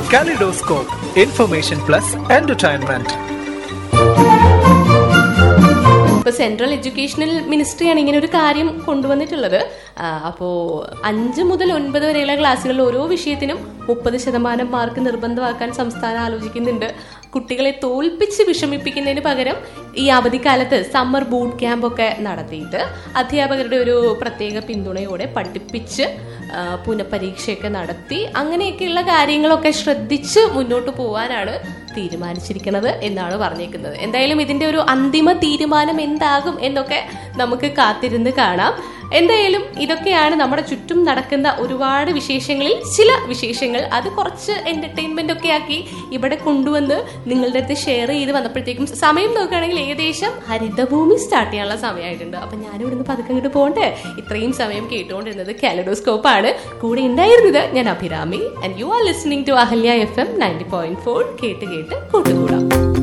Kaleidoscope, information plus entertainment. ഇപ്പോൾ central educational മിനിസ്ട്രിയാണ് ഇങ്ങനെ ഒരു കാര്യം കൊണ്ടുവന്നിട്ടുള്ളത്. അപ്പോൾ 5 മുതൽ 9 വരെയുള്ള ക്ലാസ്സുകളിൽ ഓരോ വിഷയത്തിനും 30% മാർക്ക് നിർബന്ധമാക്കാൻ സംസ്ഥാനം ആലോചിക്കുന്നുണ്ട്. കുട്ടികളെ തോൽപ്പിച്ച് വിഷമിപ്പിക്കുന്നതിന് പകരം ഈ അവധിക്കാലത്ത് സമ്മർ ബൂട്ട് ക്യാമ്പ് ഒക്കെ നടത്തിയിട്ട് അധ്യാപകരുടെ ഒരു പ്രത്യേക പിന്തുണയോടെ പഠിപ്പിച്ച് പുനഃപരീക്ഷയൊക്കെ നടത്തി അങ്ങനെയൊക്കെയുള്ള കാര്യങ്ങളൊക്കെ ശ്രദ്ധിച്ച് മുന്നോട്ട് പോകാനാണ് തീരുമാനിച്ചിരിക്കുന്നത് എന്നാണ് പറഞ്ഞേക്കുന്നത്. എന്തായാലും ഇതിന്റെ ഒരു അന്തിമ തീരുമാനം എന്താകും എന്നൊക്കെ നമുക്ക് കാത്തിരുന്ന് കാണാം. എന്തായാലും ഇതൊക്കെയാണ് നമ്മുടെ ചുറ്റും നടക്കുന്ന ഒരുപാട് വിശേഷങ്ങളിൽ ചില വിശേഷങ്ങൾ. അത് കുറച്ച് എന്റർടൈൻമെന്റ് ഒക്കെ ആക്കി ഇവിടെ കൊണ്ടുവന്ന് നിങ്ങളുടെ അടുത്ത് ഷെയർ ചെയ്ത് വന്നപ്പോഴത്തേക്കും സമയം നോക്കുകയാണെങ്കിൽ ഏകദേശം ഹരിതഭൂമി സ്റ്റാർട്ട് ചെയ്യാനുള്ള സമയമായിട്ടുണ്ട്. അപ്പൊ ഞാനിവിടുന്ന് പതുക്കെ ഇങ്ങോട്ട് പോകണ്ടേ. ഇത്രയും സമയം കേട്ടുകൊണ്ടിരുന്നത് കാലിഡോസ്കോപ്പ് ആണ്. കൂടെ ഉണ്ടായിരുന്നത് ഞാൻ Abhirami. And you are listening to Ahalya FM 90.4. കേട്ട് കേട്ട് കൂട്ടുകൂടാം.